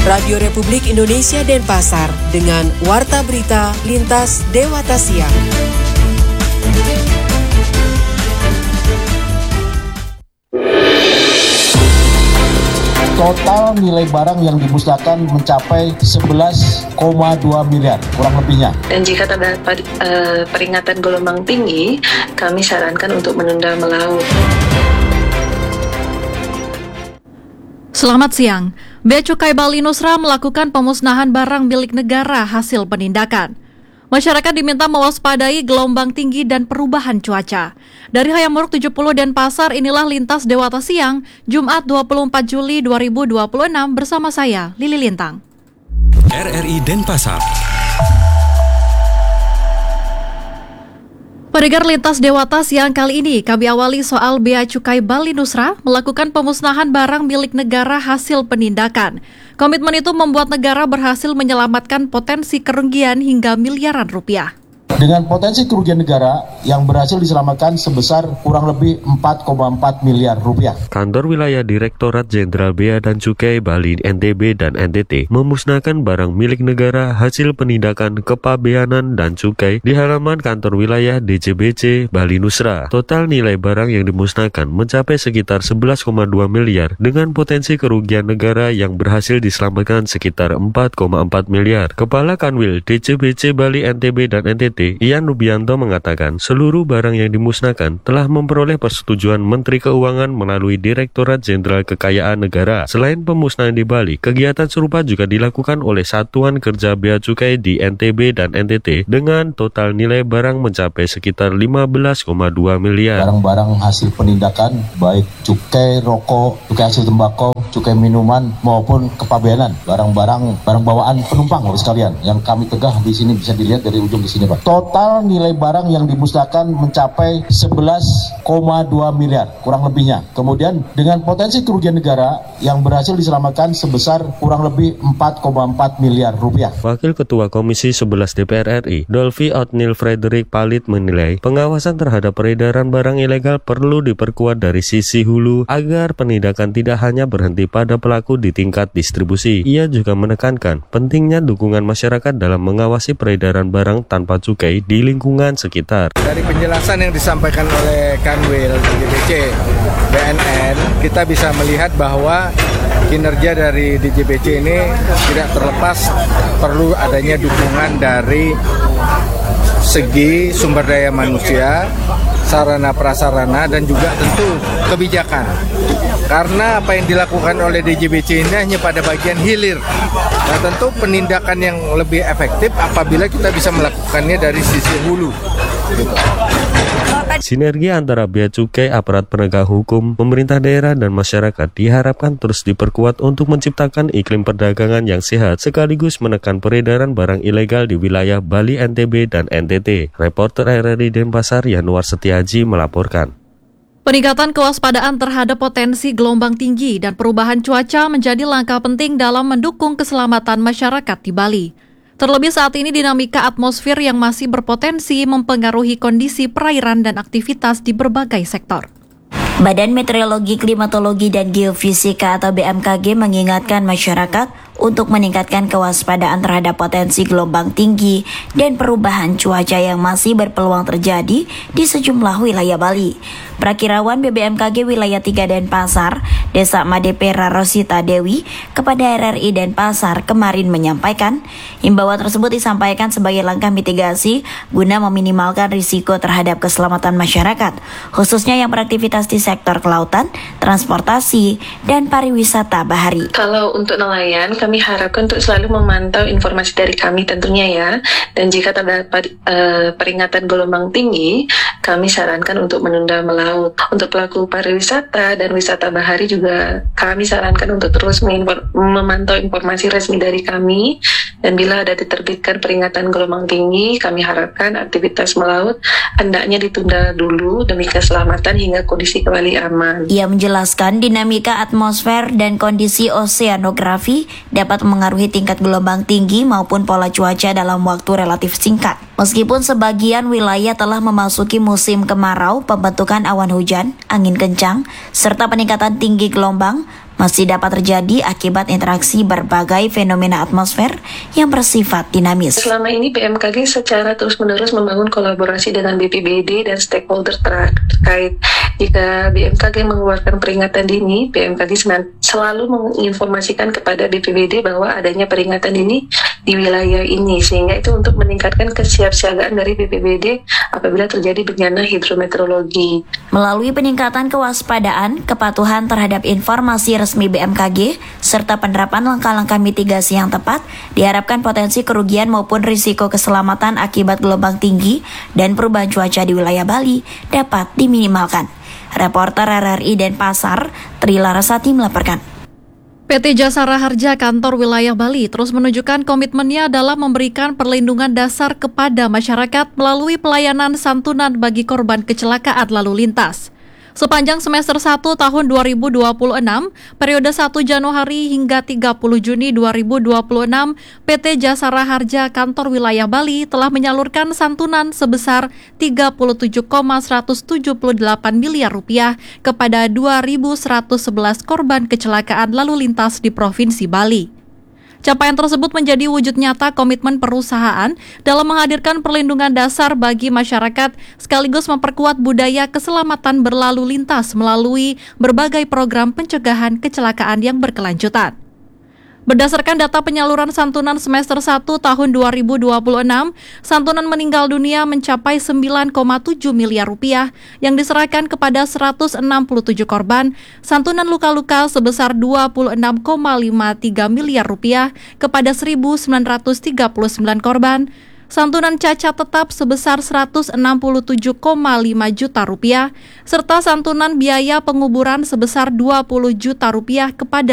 Radio Republik Indonesia Denpasar dengan Warta Berita Lintas Dewata Siang. Total nilai barang yang dimusnahkan mencapai 11,2 miliar, kurang lebihnya. Dan jika terdapat peringatan gelombang tinggi, kami sarankan untuk menunda melaut. Selamat siang. Bea Cukai Bali Nusra melakukan pemusnahan barang milik negara hasil penindakan. Masyarakat diminta mewaspadai gelombang tinggi dan perubahan cuaca. Dari Hayamuruk 70 Denpasar, inilah Lintas Dewata Siang, Jumat 24 Juli 2026 bersama saya, Lili Lintang. RRI Denpasar. Pendengar Lintas Dewata Siang kali ini, kami awali soal Bea Cukai Bali Nusra melakukan pemusnahan barang milik negara hasil penindakan. Komitmen itu membuat negara berhasil menyelamatkan potensi kerugian hingga miliaran rupiah. Dengan potensi kerugian negara yang berhasil diselamatkan sebesar kurang lebih 4,4 miliar rupiah. Kantor Wilayah Direktorat Jenderal Bea dan Cukai Bali NTB dan NTT memusnahkan barang milik negara hasil penindakan kepabeanan dan cukai di halaman kantor wilayah DJBC Bali Nusra. Total nilai barang yang dimusnahkan mencapai sekitar 11,2 miliar dengan potensi kerugian negara yang berhasil diselamatkan sekitar 4,4 miliar. Kepala Kanwil DJBC Bali NTB dan NTT Ian Rubianto mengatakan seluruh barang yang dimusnahkan telah memperoleh persetujuan Menteri Keuangan melalui Direktorat Jenderal Kekayaan Negara. Selain pemusnahan di Bali, kegiatan serupa juga dilakukan oleh Satuan Kerja Bea Cukai di NTB dan NTT dengan total nilai barang mencapai sekitar 15,2 miliar. Barang-barang hasil penindakan baik cukai rokok, cukai hasil tembakau, cukai minuman maupun kepabeanan, barang bawaan penumpang Bapak sekalian yang kami tegah di sini bisa dilihat dari ujung di sini Pak. Total nilai barang yang dimusnahkan mencapai 11,2 miliar, kurang lebihnya. Kemudian dengan potensi kerugian negara yang berhasil diselamatkan sebesar kurang lebih 4,4 miliar rupiah. Wakil Ketua Komisi 11 DPR RI, Dolphy Otnil Frederick Palit menilai pengawasan terhadap peredaran barang ilegal perlu diperkuat dari sisi hulu agar penindakan tidak hanya berhenti pada pelaku di tingkat distribusi. Ia juga menekankan pentingnya dukungan masyarakat dalam mengawasi peredaran barang tanpa cukai di lingkungan sekitar. Dari penjelasan yang disampaikan oleh Kanwil DJBC BNN, kita bisa melihat bahwa kinerja dari DJBC ini tidak terlepas perlu adanya dukungan dari segi sumber daya manusia, sarana prasarana, dan juga tentu kebijakan. Karena apa yang dilakukan oleh DJBC ini hanya pada bagian hilir. Nah, tentu penindakan yang lebih efektif apabila kita bisa melakukannya dari sisi hulu. Sinergi antara Bea Cukai, aparat penegak hukum, pemerintah daerah, dan masyarakat diharapkan terus diperkuat untuk menciptakan iklim perdagangan yang sehat sekaligus menekan peredaran barang ilegal di wilayah Bali, NTB, dan NTT. Reporter RRI Denpasar Yanuar Setiaji melaporkan. Peningkatan kewaspadaan terhadap potensi gelombang tinggi dan perubahan cuaca menjadi langkah penting dalam mendukung keselamatan masyarakat di Bali. Terlebih saat ini dinamika atmosfer yang masih berpotensi mempengaruhi kondisi perairan dan aktivitas di berbagai sektor. Badan Meteorologi, Klimatologi, dan Geofisika atau BMKG mengingatkan masyarakat untuk meningkatkan kewaspadaan terhadap potensi gelombang tinggi dan perubahan cuaca yang masih berpeluang terjadi di sejumlah wilayah Bali. Prakirawan BBMKG Wilayah 3 Denpasar, Desa Madepera Rosita Dewi, kepada RRI Denpasar kemarin menyampaikan, himbauan tersebut disampaikan sebagai langkah mitigasi guna meminimalkan risiko terhadap keselamatan masyarakat, khususnya yang beraktivitas di sektor kelautan, transportasi, dan pariwisata bahari. Kalau untuk nelayan, kami harapkan untuk selalu memantau informasi dari kami tentunya ya. Dan jika terdapat peringatan gelombang tinggi, kami sarankan untuk menunda melaut. Untuk pelaku pariwisata dan wisata bahari juga kami sarankan untuk terus memantau informasi resmi dari kami. Dan bila ada diterbitkan peringatan gelombang tinggi, kami harapkan aktivitas melaut hendaknya ditunda dulu demi keselamatan hingga kondisi kembali aman. Ia menjelaskan dinamika atmosfer dan kondisi oseanografi dapat mengaruhi tingkat gelombang tinggi maupun pola cuaca dalam waktu relatif singkat. Meskipun sebagian wilayah telah memasuki musim kemarau, pembentukan awan hujan, angin kencang, serta peningkatan tinggi gelombang masih dapat terjadi akibat interaksi berbagai fenomena atmosfer yang bersifat dinamis. Selama ini BMKG secara terus-menerus membangun kolaborasi dengan BPBD dan stakeholder terkait. Jika BMKG mengeluarkan peringatan dini, BMKG selalu menginformasikan kepada BPBD bahwa adanya peringatan dini di wilayah ini, sehingga itu untuk meningkatkan kesiapsiagaan dari BPBD apabila terjadi bencana hidrometeorologi. Melalui peningkatan kewaspadaan, kepatuhan terhadap informasi resmi BMKG, serta penerapan langkah-langkah mitigasi yang tepat, diharapkan potensi kerugian maupun risiko keselamatan akibat gelombang tinggi dan perubahan cuaca di wilayah Bali dapat diminimalkan. Reporter RRI Denpasar, Tri Larasati melaporkan. PT Jasara Harja Kantor Wilayah Bali terus menunjukkan komitmennya dalam memberikan perlindungan dasar kepada masyarakat melalui pelayanan santunan bagi korban kecelakaan lalu lintas. Sepanjang semester 1 tahun 2026, periode 1 Januari hingga 30 Juni 2026, PT Jasara Harja Kantor Wilayah Bali telah menyalurkan santunan sebesar 37,178 miliar rupiah kepada 2.111 korban kecelakaan lalu lintas di Provinsi Bali. Capaian tersebut menjadi wujud nyata komitmen perusahaan dalam menghadirkan perlindungan dasar bagi masyarakat sekaligus memperkuat budaya keselamatan berlalu lintas melalui berbagai program pencegahan kecelakaan yang berkelanjutan. Berdasarkan data penyaluran santunan semester 1 tahun 2026, santunan meninggal dunia mencapai 9,7 miliar rupiah yang diserahkan kepada 167 korban, santunan luka-luka sebesar 26,53 miliar rupiah kepada 1.939 korban, santunan cacat tetap sebesar 167,5 juta rupiah, serta santunan biaya penguburan sebesar 20 juta rupiah kepada